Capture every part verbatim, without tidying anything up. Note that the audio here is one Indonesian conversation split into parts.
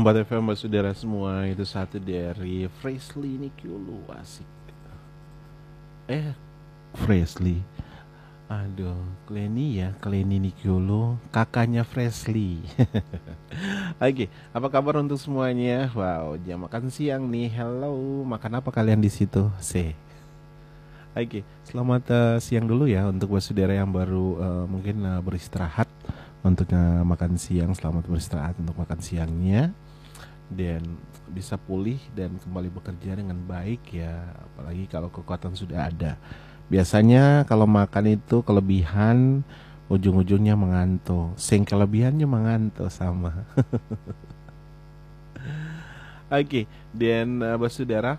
Empat F M saudara semua, itu satu dari Freshly Nikyulu. Asik. Eh Freshly, aduh, Kleni ya, Kleni Nikyulu, kakaknya Freshly. Oke, apa kabar untuk semuanya? Wow, jam makan siang nih. Hello, makan apa kalian di situ? Se. Oke, selamat uh, siang dulu ya untuk buat saudara yang baru uh, mungkin uh, beristirahat untuk uh, makan siang. Selamat beristirahat untuk makan siangnya dan bisa pulih dan kembali bekerja dengan baik ya, apalagi kalau kekuatan sudah ada. Biasanya kalau makan itu kelebihan ujung-ujungnya mengantuk. Sing kelebihannya mengantuk sama. Oke, dan uh, buat saudara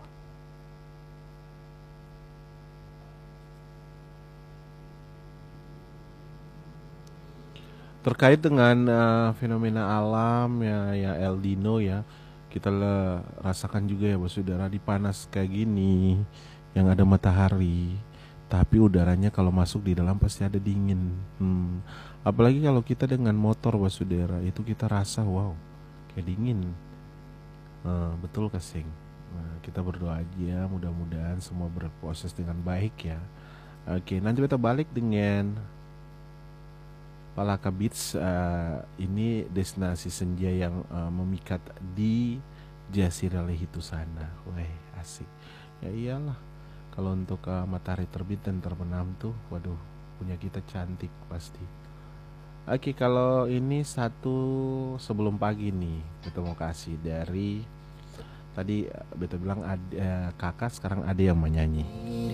terkait dengan uh, fenomena alam ya, ya El Nino ya, kita le- rasakan juga ya, saudara, di panas kayak gini, yang ada matahari, tapi udaranya kalau masuk di dalam pasti ada dingin. Hmm. Apalagi kalau kita dengan motor, saudara, itu kita rasa wow, kayak dingin. Uh, betul kasing. Nah, kita berdoa aja, mudah-mudahan semua berproses dengan baik ya. Oke, nanti kita balik dengan Palaka Beach. Uh, ini destinasi senja yang uh, memikat di Jasira Lehitu sana. Wah, asik. Ya iyalah. Kalau untuk uh, matahari terbit dan terbenam tuh, waduh, punya kita cantik pasti. Oke, kalau ini satu sebelum pagi nih, kita mau kasih dari tadi uh, beta bilang ada, uh, kakak sekarang ada yang menyanyi.